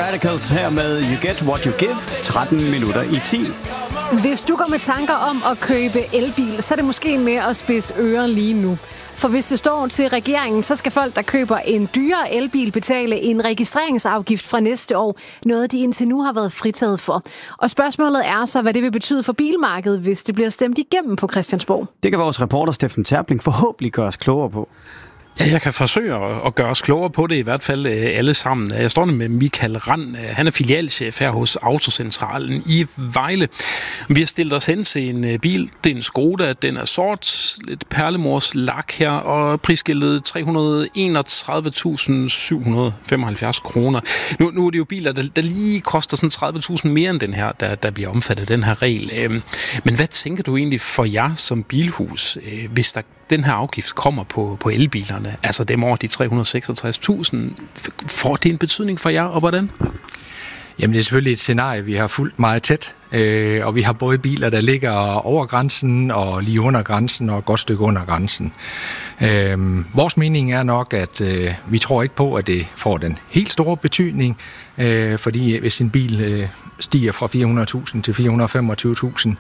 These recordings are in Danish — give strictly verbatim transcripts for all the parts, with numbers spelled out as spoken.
Radicals her med You Get What You Give, tretten minutter i ti. Hvis du går med tanker om at købe elbil, så er det måske med at spidse ører lige nu. For hvis det står til regeringen, så skal folk, der køber en dyrere elbil, betale en registreringsafgift fra næste år. Noget, de indtil nu har været fritaget for. Og spørgsmålet er så, hvad det vil betyde for bilmarkedet, hvis det bliver stemt igennem på Christiansborg. Det kan vores reporter Steffen Terpling forhåbentlig gøre os klogere på. Ja, jeg kan forsøge at gøre os klogere på det, i hvert fald alle sammen. Jeg står med Michael Rand. Han er filialchef her hos Autocentralen i Vejle. Vi har stillet os hen til en bil. Det er en Skoda. Den er sort. Lidt perlemors lak her. Og prisskiltet tre hundrede og enogtredive tusind syv hundrede og femoghalvfjerds kroner. Nu, nu er det jo biler, der, der lige koster sådan tredive tusind mere end den her, der, der bliver omfattet af den her regel. Men hvad tænker du egentlig for jer som bilhus, hvis der den her afgift kommer på, på elbilerne, altså dem over de tre hundrede og seksogtres tusind, får det en betydning for jer, og hvordan? Jamen det er selvfølgelig et scenarie, vi har fulgt meget tæt, øh, og vi har både biler, der ligger over grænsen, og lige under grænsen, og et godt stykke under grænsen. Øh, vores mening er nok, at øh, vi tror ikke på, at det får den helt store betydning, øh, fordi hvis en bil øh, stiger fra fire hundrede tusind til fire hundrede og femogtyve tusind,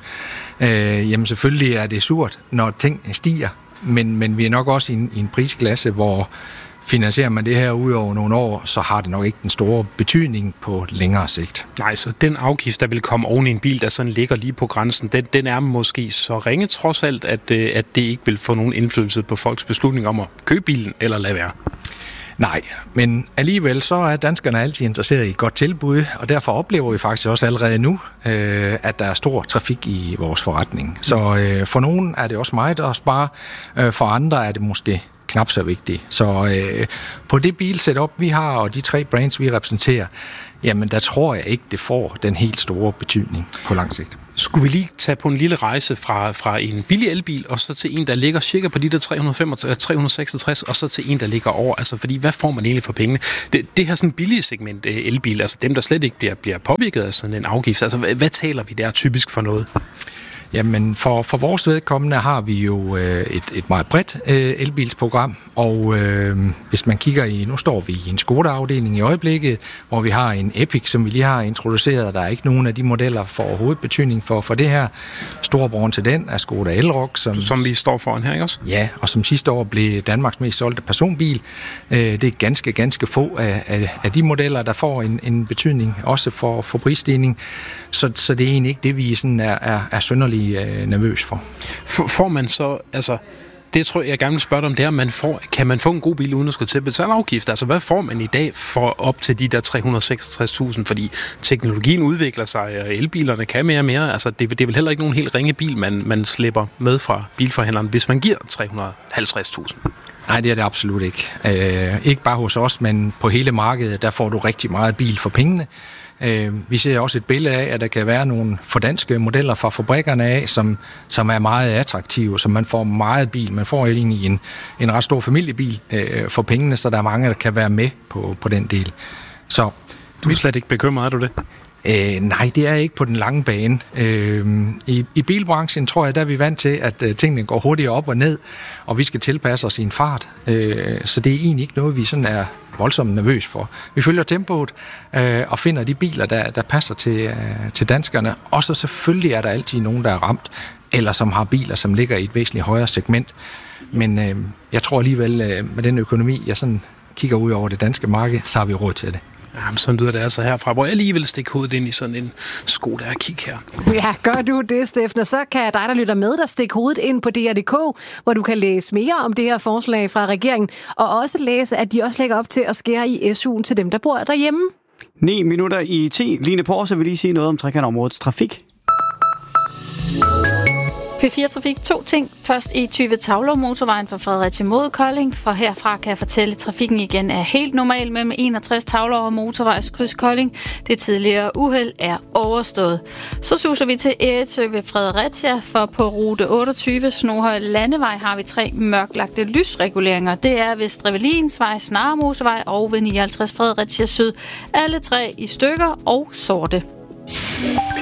øh, jamen selvfølgelig er det surt, når ting stiger. Men, men vi er nok også i en, i en prisklasse, hvor finansierer man det her ud over nogle år, så har det nok ikke den store betydning på længere sigt. Nej, så den afgift, der vil komme oven i en bil, der sådan ligger lige på grænsen, den, den er måske så ringe trods alt, at, at det ikke vil få nogen indflydelse på folks beslutning om at købe bilen eller lade være. Nej, men alligevel så er danskerne altid interesseret i et godt tilbud, og derfor oplever vi faktisk også allerede nu, øh, at der er stor trafik i vores forretning. Så øh, for nogen er det også meget at spare, øh, for andre er det måske knap så vigtigt. Så øh, på det bilsetup, vi har, og de tre brands, vi repræsenterer, jamen der tror jeg ikke, det får den helt store betydning på lang sigt. Skulle vi lige tage på en lille rejse fra, fra en billig elbil, og så til en, der ligger cirka på de der tre hundrede og femogtres, tre hundrede og seksogtres, og så til en, der ligger over? Altså, fordi hvad får man egentlig for pengene? Det, det her sådan billige segment elbil, altså dem, der slet ikke bliver, bliver påvirket af sådan en afgift, altså hvad, hvad taler vi der typisk for noget? Jamen, for, for vores vedkommende har vi jo øh, et, et meget bredt øh, elbilsprogram, og øh, hvis man kigger i, nu står vi i en Skoda-afdeling i øjeblikket, hvor vi har en Epic, som vi lige har introduceret. Der er ikke nogen af de modeller for overhovedet betydning for, for det her. Storebroren til den er Skoda Elroq, som, som vi står foran her, ikke også? Ja, og som sidste år blev Danmarks mest solgte personbil. Øh, det er ganske, ganske få af, af, af de modeller, der får en, en betydning, også for, for prisstigning. Så, så det er egentlig ikke det, vi sådan er, er, er synderligt nervøs for. Får man så, altså, det tror jeg, jeg gerne vil spørge dig om, det er, man får, kan man få en god bil uden at skulle til at betale afgift? Altså, hvad får man i dag for op til de der tre hundrede og seksogtres tusind? Fordi teknologien udvikler sig, og elbilerne kan mere og mere. Altså, det, det er vel heller ikke nogen helt ringe bil, man, man slipper med fra bilforhandleren, hvis man giver tre hundrede og halvtreds tusind. Nej, det er det absolut ikke. Øh, ikke bare hos os, men på hele markedet, der får du rigtig meget bil for pengene. Vi ser også et billede af, at der kan være nogle fordanske modeller fra fabrikkerne af, som, som er meget attraktive, så man får meget bil. Man får egentlig en, en ret stor familiebil øh, for pengene, så der er mange, der kan være med på, på den del. Så, du er slet ikke bekymret, er du det? Øh, nej, det er ikke på den lange bane. Øh, i, I bilbranchen tror jeg, der er vi vant til, at øh, tingene går hurtigere op og ned, og vi skal tilpasse os i en fart. Øh, så det er egentlig ikke noget, vi sådan er voldsomt nervøs for. Vi følger tempoet øh, og finder de biler, der, der passer til, øh, til danskerne. Og så selvfølgelig er der altid nogen, der er ramt, eller som har biler, som ligger i et væsentligt højere segment. Men øh, jeg tror alligevel, øh, med den økonomi, jeg sådan kigger ud over det danske marked, så har vi råd til det. Jamen, sådan lyder det altså herfra, hvor jeg alligevel stikke hovedet ind i sådan en Skoda og kigge her. Ja, gør du det, Steffen, og så kan dig, der lytter med, der stikke hovedet ind på D R punktum D K, hvor du kan læse mere om det her forslag fra regeringen, og også læse, at de også lægger op til at skære i S U'en til dem, der bor derhjemme. ni minutter i ti. Line Porse vil lige sige noget om trekantområdets trafik. P fire Trafik to ting. Først E tyve Taulov motorvejen fra Fredericia mod Kolding. For herfra kan jeg fortælle, at trafikken igen er helt normal mellem enogtres Taulov og motorvejskryds Kolding. Det tidligere uheld er overstået. Så suser vi til Egetø ved Fredericia, for på rute otteogtyve Snohøj Landevej har vi tre mørklagte lysreguleringer. Det er ved Strevelinsvej, Snare Motorvej og ved nioghalvtreds Fredericia Syd. Alle tre i stykker og sorte. P